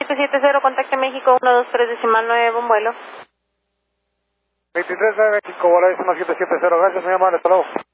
770, contacte México 123.9, buen vuelo. 23 de México, vuelo 770, gracias, muy amable, hasta luego.